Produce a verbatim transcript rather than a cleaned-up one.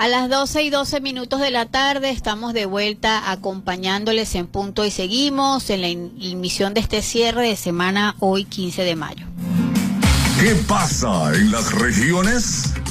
A las doce y doce minutos de la tarde estamos de vuelta acompañándoles en Punto y Seguimos en la emisión de este cierre de semana hoy quince de mayo. ¿Qué pasa en las regiones?